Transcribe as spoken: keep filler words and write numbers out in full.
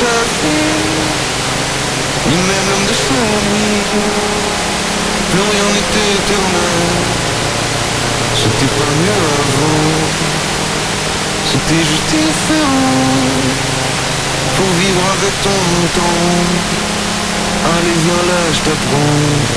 ta vie, ni même l'homme de famille. Plus rien n'était éternel, c'était pas mieux avant, c'était juste différent. Faut vivre avec ton temps, allez viens là je t'apprends.